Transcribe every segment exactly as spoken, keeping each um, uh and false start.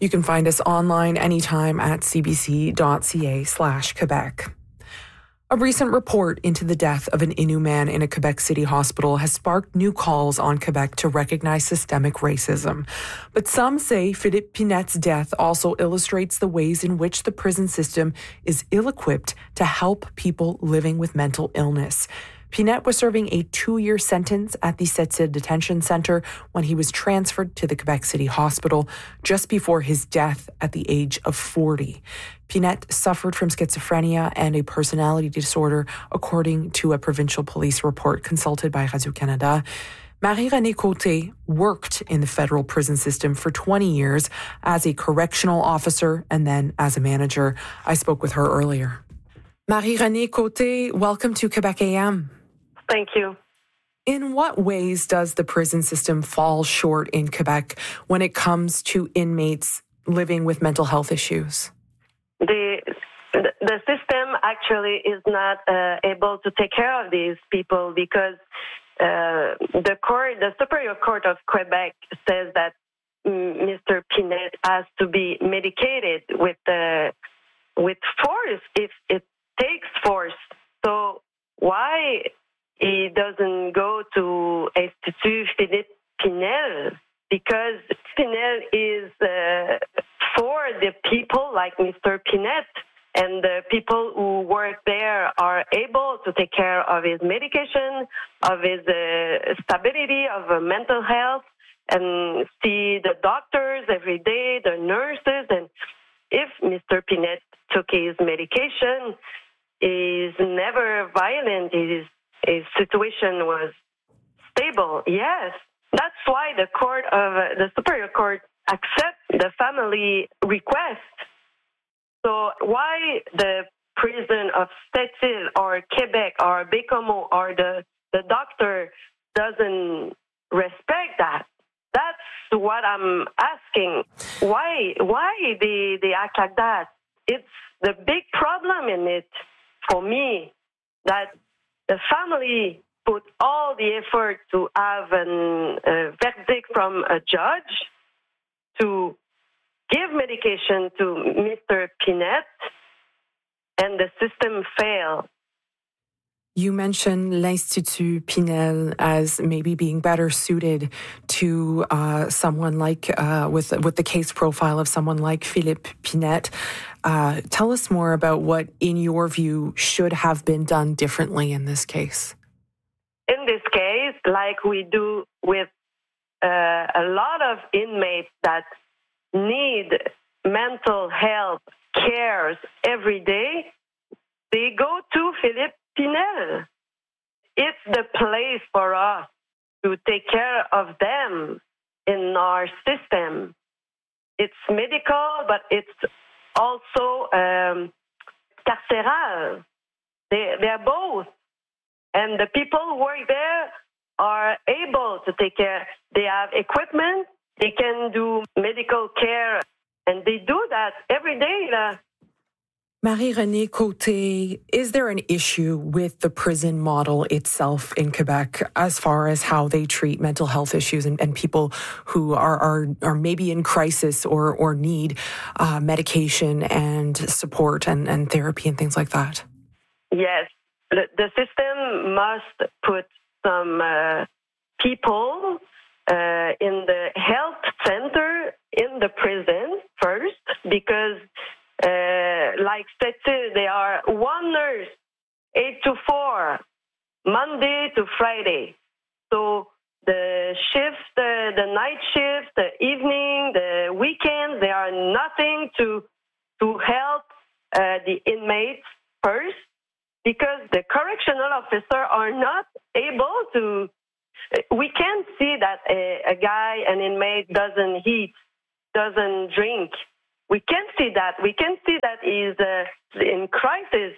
You can find us online anytime at cbc.ca slash Quebec. A recent report into the death of an Innu man in a Quebec City hospital has sparked new calls on Quebec to recognize systemic racism. But some say Philippe Pinette's death also illustrates the ways in which the prison system is ill-equipped to help people living with mental illness. Pinette was serving a two-year sentence at the Sept-Îles Detention Centre when he was transferred to the Quebec City Hospital just before his death at the age of forty. Pinette suffered from schizophrenia and a personality disorder, according to a provincial police report consulted by Radio-Canada. Marie-Renée Côté worked in the federal prison system for twenty years as a correctional officer and then as a manager. I spoke with her earlier. Marie-Renée Côté, welcome to Quebec A M. Thank you. In what ways does the prison system fall short in Quebec when it comes to inmates living with mental health issues? The the system actually is not uh, able to take care of these people because uh, the court, the Superior Court of Quebec, says that Mister Pinette has to be medicated with uh, with force if it takes force. So why he doesn't go to Institut Philippe Pinel? Because Pinel is uh, for the people like Mister Pinette, and the people who work there are able to take care of his medication, of his uh, stability, of uh, mental health, and see the doctors every day, the nurses. And if Mister Pinette took his medication, he's never violent. His, his situation was stable. Yes. That's why the court of uh, the Superior Court accept the family request. So why the prison of Sept-Îles or Quebec or Bécomo or the, the doctor doesn't respect that? That's what I'm asking. Why why they, they act like that? It's the big problem in it for me that the family put all the effort to have an, a verdict from a judge to give medication to Mister Pinette, and the system failed. You mentioned l'Institut Pinel as maybe being better suited to uh, someone like, uh, with with the case profile of someone like Philippe Pinette. Uh, tell us more about what, in your view, should have been done differently in this case. In this case, like we do with uh, a lot of inmates that need mental health cares every day, they go to Philippe Pinel. It's the place for us to take care of them in our system. It's medical, but it's also um, carceral. They, they're both. And the people who work there are able to take care. They have equipment. They can do medical care. And they do that every day. Uh, Marie-Renée Côté, is there an issue with the prison model itself in Quebec as far as how they treat mental health issues and, and people who are, are are maybe in crisis or, or need uh, medication and support and, and therapy and things like that? Yes. The, the system must put some uh, people uh, in the health center in the prison first, because uh, like Sept-Îles, there are one nurse, eight to four, Monday to Friday. So the shift, the, the night shift, the evening, the weekends, they are nothing to to help uh, the inmates first, because the correctional officer are not able to. We can see that a, a guy, an inmate, doesn't eat, doesn't drink. We can see that. We can see that he's uh, in crisis.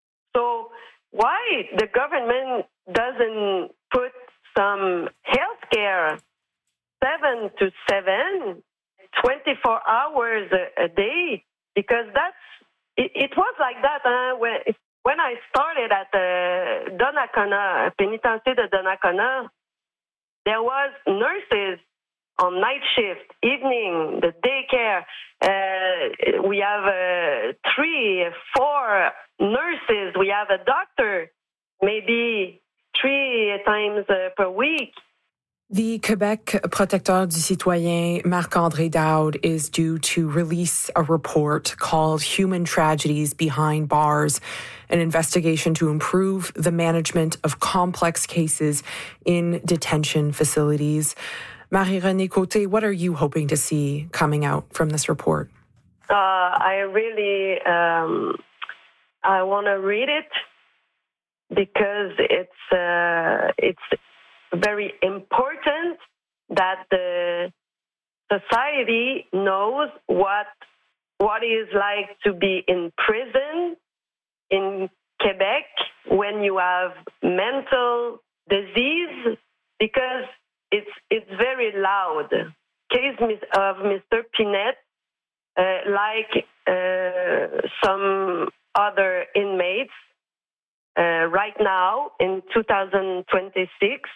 So why the government doesn't put some health care seven to seven, twenty-four hours a, a day? Because that's it, it was like that huh? when when I started at the Donnacona, Pénitencier de Donnacona. There was nurses on night shift, evening, the daycare. Uh, we have uh, three, four nurses. We have a doctor, maybe three times uh, per week. The Quebec Protecteur du Citoyen, Marc-André Dowd, is due to release a report called Human Tragedies Behind Bars, an investigation to improve the management of complex cases in detention facilities. Marie-Renée Côté, what are you hoping to see coming out from this report? Uh, I really, um, I want to read it because it's uh, it's very important that the society knows what what it is like to be in prison in Quebec when you have mental disease, because it's it's very loud. Case of Mister Pinette, uh, like uh, some other inmates, uh, right now in two thousand twenty-six,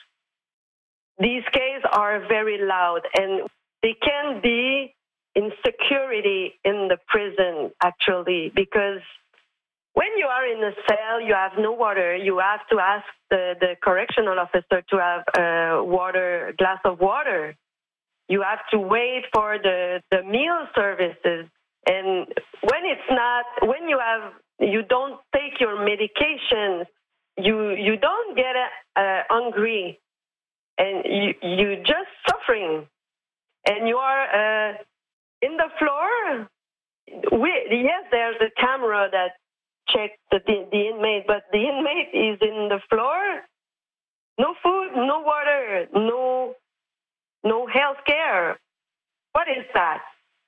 these cases are very loud, and they can be insecurity in the prison, actually, because when you are in a cell, you have no water. You have to ask the, the correctional officer to have a water, glass of water. You have to wait for the, the meal services. And when it's not, when you have, you don't take your medications, you you don't get uh, hungry, and you you just suffering, and you are uh, in the floor. We, yes, there's a camera that checks the, the the inmate, but the inmate is in the floor. No food, no water, no no health care. What is that?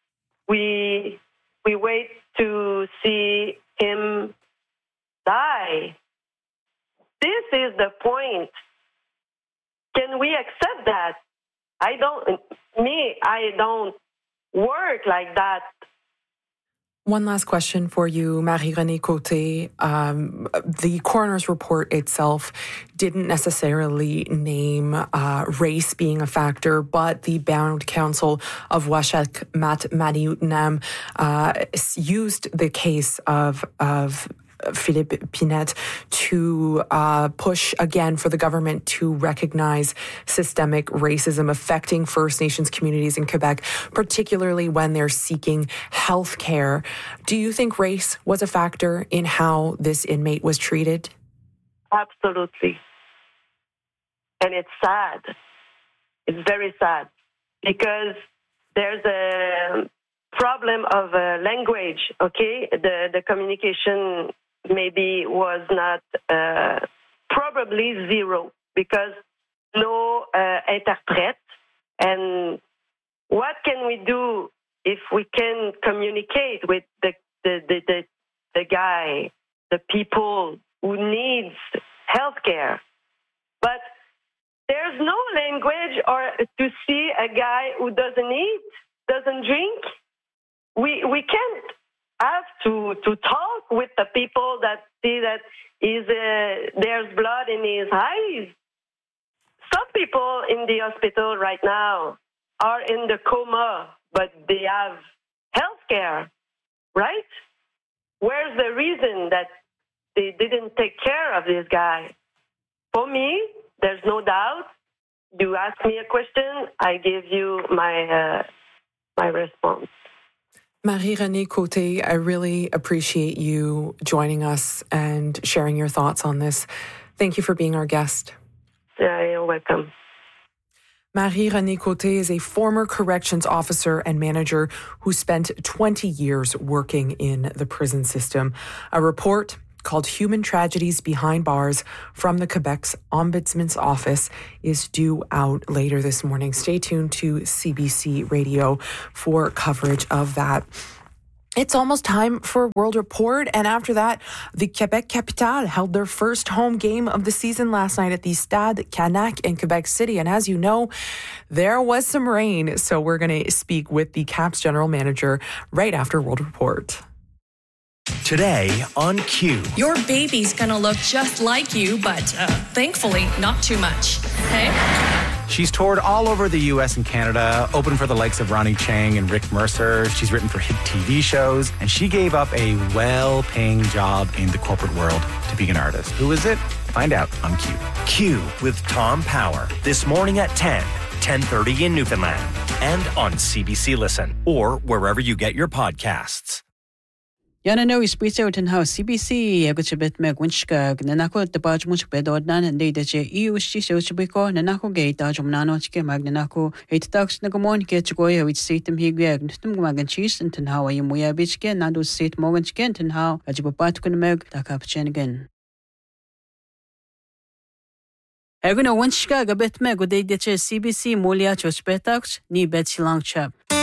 We we wait to see him die. This is the point. Can we accept that? I don't, me, I don't work like that. One last question for you, Marie-Renée Côté. Um, the coroner's report itself didn't necessarily name uh, race being a factor, but the Bound Council of Uashask Mat-Mani-Utenam uh, used the case of of Philippe Pinette to uh, push again for the government to recognize systemic racism affecting First Nations communities in Quebec, particularly when they're seeking health care. Do you think race was a factor in how this inmate was treated? Absolutely. And it's sad. It's very sad because there's a problem of uh, language, okay? The, the communication maybe was not, uh, probably zero, because no uh, interprète. And what can we do if we can communicate with the, the, the, the, the guy, the people who needs healthcare? But there's no language or to see a guy who doesn't eat, doesn't drink. We we can't have to, to talk with the people that see that is uh, there's blood in his eyes. Some people in the hospital right now are in the coma, but they have health care, right? Where's the reason that they didn't take care of this guy? For me, there's no doubt. You ask me a question, I give you my uh, my response. Marie-Renée Côté, I really appreciate you joining us and sharing your thoughts on this. Thank you for being our guest. Yeah, you're welcome. Marie-Renée Côté is a former corrections officer and manager who spent twenty years working in the prison system. A report called Human Tragedies Behind Bars from the Quebec's Ombudsman's Office is due out later this morning. Stay tuned to C B C Radio for coverage of that. It's almost time for World Report, and after that, the Quebec Capitale held their first home game of the season last night at the Stade Canac in Quebec City, and as you know, there was some rain, so we're going to speak with the Caps general manager right after World Report. Today on Q. Your baby's gonna look just like you, but uh, thankfully not too much, okay? She's toured all over the U S and Canada, opened for the likes of Ronnie Chang and Rick Mercer. She's written for hit T V shows, and she gave up a well-paying job in the corporate world to be an artist. Who is it? Find out on Q. Q with Tom Power. This morning at ten, ten thirty in Newfoundland. And on C B C Listen or wherever you get your podcasts. Yana no ispito ten how C B C agutbet me winchka nanako the badge much bedordan and they de eu shi so chibiko nanako gate dajum nano chike magnanako eight tax nagomon get go which seat him he gag tum magan cheese and ten how you muya bichke nadu seat mogan chicken ten how ajibat kun meg takap chen again. Eguna winchka gabet me go they de C B C molia choch betax ni bet silang chap.